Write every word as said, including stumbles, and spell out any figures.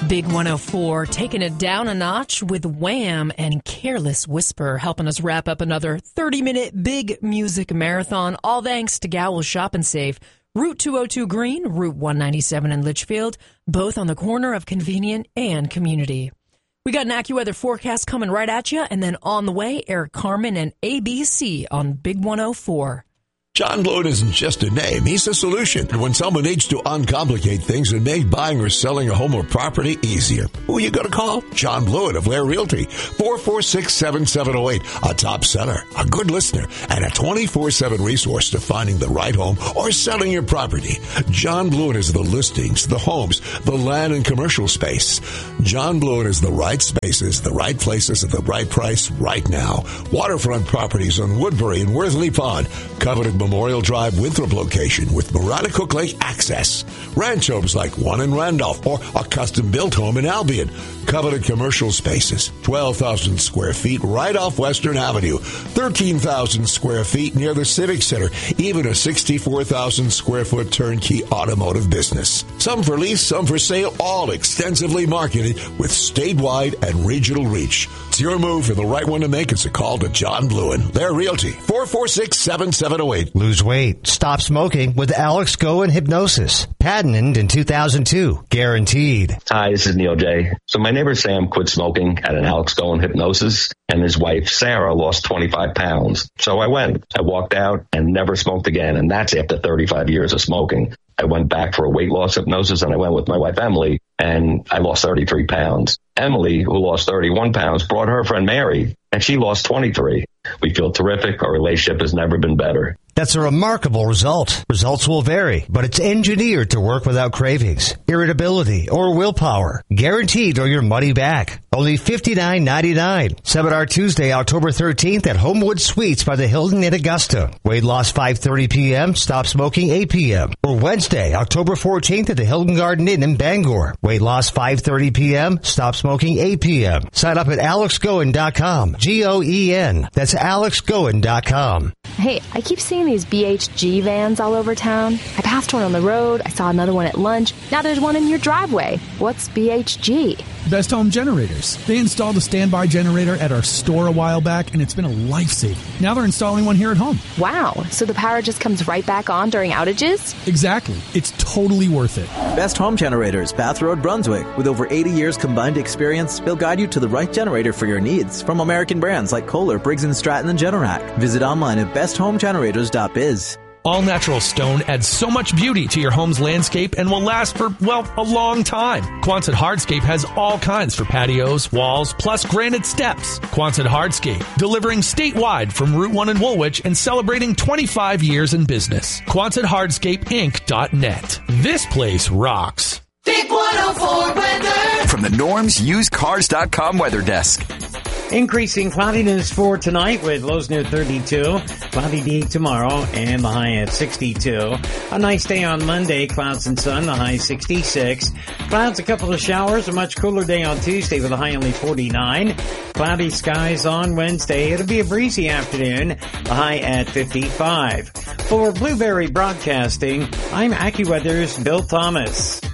Big one oh four, taking it down a notch with Wham and Careless Whisper, helping us wrap up another thirty-minute big music marathon, all thanks to Gowl Shop and Save. Route two oh two Green, Route one ninety-seven in Litchfield, both on the corner of convenient and community. We got an AccuWeather forecast coming right at you, and then on the way, Eric Carmen and A B C on Big one oh four. John Blewett isn't just a name, he's a solution. And when someone needs to uncomplicate things and make buying or selling a home or property easier, who are you going to call? John Blewett of Lair Realty. four four six, seven seven oh eight. A top seller, a good listener, and a twenty-four seven resource to finding the right home or selling your property. John Blewett is the listings, the homes, the land and commercial space. John Blewett is the right spaces, the right places at the right price right now. Waterfront properties on Woodbury and Worthley Pond. Coveted Memorial Drive Winthrop location with Marana-Cook Lake access. Ranch homes like one in Randolph or a custom-built home in Albion. Coveted commercial spaces, twelve thousand square feet right off Western Avenue. thirteen thousand square feet near the Civic Center. Even a sixty-four thousand square foot turnkey automotive business. Some for lease, some for sale, all extensively marketed with statewide and regional reach. It's your move for the right one to make. It's a call to John Blewett. Their Realty, four four six, seven seven oh eight. Lose weight. Stop smoking with Alex Goen Hypnosis. Patented in two thousand two. Guaranteed. Hi, this is Neil J. So my neighbor Sam quit smoking at an Alex Goen Hypnosis, and his wife Sarah lost twenty-five pounds. So I went. I walked out and never smoked again, and that's after thirty-five years of smoking. I went back for a weight loss hypnosis, and I went with my wife Emily, and I lost thirty-three pounds. Emily, who lost thirty-one pounds, brought her friend Mary, and she lost twenty-three. We feel terrific. Our relationship has never been better. That's a remarkable result. Results will vary, but it's engineered to work without cravings, irritability, or willpower. Guaranteed or your money back. Only fifty-nine ninety-nine. Seminar Tuesday, October thirteenth at Homewood Suites by the Hilton in Augusta. Weight loss five thirty p.m., stop smoking eight p.m. Or Wednesday, October fourteenth at the Hilton Garden Inn in Bangor. Weight loss five thirty p.m., stop smoking eight p.m. Sign up at alex goen dot com. G O E N. That's alex goen dot com. Hey, I keep seeing these B H G vans all over town. I passed one on the road. I saw another one at lunch. Now there's one in your driveway. What's B H G? Best Home Generators. They installed a standby generator at our store a while back, and it's been a lifesaver. Now they're installing one here at home. Wow. So the power just comes right back on during outages? Exactly. It's totally worth it. Best Home Generators, Bath Road, Brunswick. With over eighty years combined experience, they'll guide you to the right generator for your needs. From American brands like Kohler, Briggs and Stratton, and Generac. Visit online at best home generators dot biz. All-natural stone adds so much beauty to your home's landscape and will last for, well, a long time. Quonset Hardscape has all kinds for patios, walls, plus granite steps. Quonset Hardscape, delivering statewide from Route one in Woolwich and celebrating twenty-five years in business. Quonset Hardscape Inc dot net. This place rocks. Big one oh four weather. From the Norm's Used Cars dot com weather desk. Increasing cloudiness for tonight with lows near thirty-two. Cloudy day tomorrow and the high at sixty-two. A nice day on Monday, clouds and sun, the high sixty-six. Clouds, a couple of showers, a much cooler day on Tuesday with a high only forty-nine. Cloudy skies on Wednesday. It'll be a breezy afternoon, the high at fifty-five. For Blueberry Broadcasting, I'm AccuWeather's Bill Thomas.